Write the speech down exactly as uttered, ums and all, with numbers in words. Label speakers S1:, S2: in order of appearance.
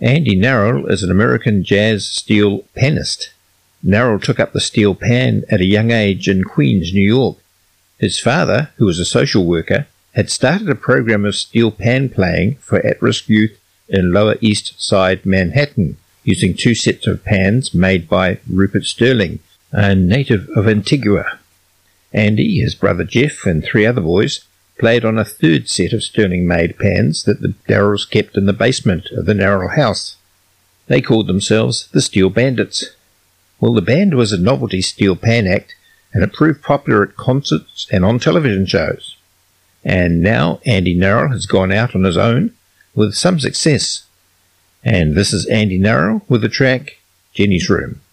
S1: Andy Narrell is an American jazz steel panist. Narrell took up the steel pan at a young age in Queens, New York. His father, who was a social worker, had started a program of steel pan playing for at-risk youth in Lower East Side Manhattan, using two sets of pans made by Rupert Sterling, a native of Antigua. Andy, his brother Jeff, and three other boys played on a third set of Sterling-made pans that the Narrells kept in the basement of the Narrell house. They called themselves the Steel Bandits. Well, the band was a novelty steel pan act, and it proved popular at concerts and on television shows. And now Andy Narrell has gone out on his own with some success. And this is Andy Narrell with the track Jenny's Room.